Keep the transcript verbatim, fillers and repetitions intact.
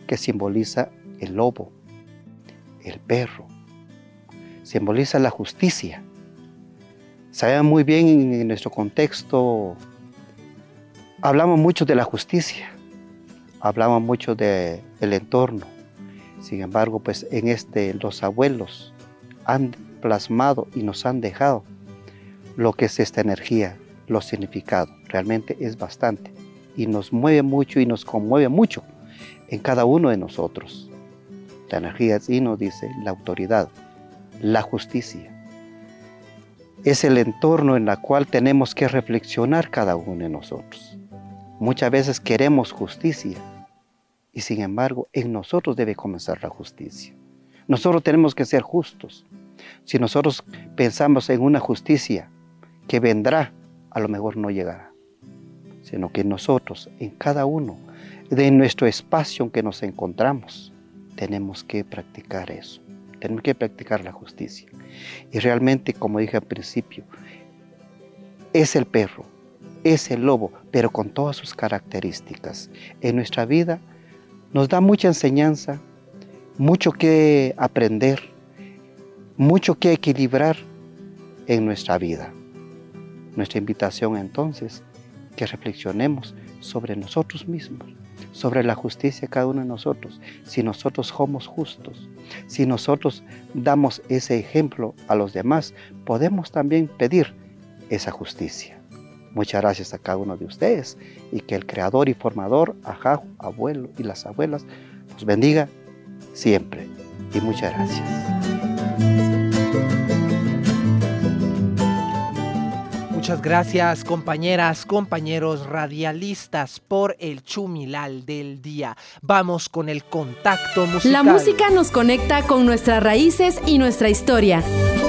que simboliza el lobo, el perro, simboliza la justicia. Sabemos muy bien en nuestro contexto, hablamos mucho de la justicia, hablamos mucho del entorno. Sin embargo, pues en este los abuelos han plasmado y nos han dejado lo que es esta energía, los significados. Realmente es bastante y nos mueve mucho y nos conmueve mucho en cada uno de nosotros. La energía sí nos dice la autoridad, la justicia. Es el entorno en el cual tenemos que reflexionar cada uno de nosotros. Muchas veces queremos justicia y sin embargo en nosotros debe comenzar la justicia. Nosotros tenemos que ser justos. Si nosotros pensamos en una justicia que vendrá, a lo mejor no llegará, sino que nosotros, en cada uno de nuestro espacio en que nos encontramos, tenemos que practicar eso, tenemos que practicar la justicia. Y realmente, como dije al principio, es el perro, es el lobo, pero con todas sus características. En nuestra vida nos da mucha enseñanza, mucho que aprender, mucho que equilibrar en nuestra vida. Nuestra invitación entonces, que reflexionemos sobre nosotros mismos, sobre la justicia de cada uno de nosotros. Si nosotros somos justos, si nosotros damos ese ejemplo a los demás, podemos también pedir esa justicia. Muchas gracias a cada uno de ustedes y que el creador y formador, ajá, abuelo y las abuelas, los bendiga siempre. Y muchas gracias. Muchas gracias, compañeras, compañeros radialistas, por el Chumilal del día. Vamos con el contacto musical. La música nos conecta con nuestras raíces y nuestra historia.